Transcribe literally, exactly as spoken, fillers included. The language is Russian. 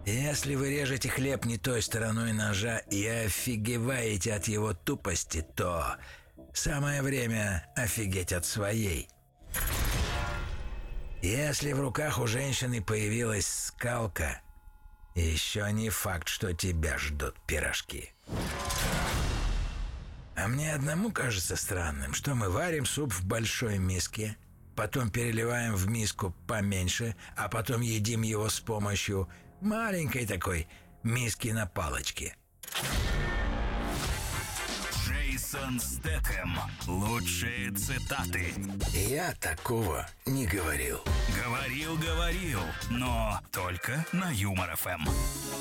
Если вы режете хлеб не той стороной ножа и офигеваете от его тупости, то самое время офигеть от своей. Если в руках у женщины появилась скалка, еще не факт, что тебя ждут пирожки. А мне одному кажется странным, что мы варим суп в большой миске, потом переливаем в миску поменьше, а потом едим его с помощью маленькой такой миски на палочке. Джейсон Стэтхэм. Лучшие цитаты. Я такого не говорил. Говорил, говорил, но только на Юмор эф эм.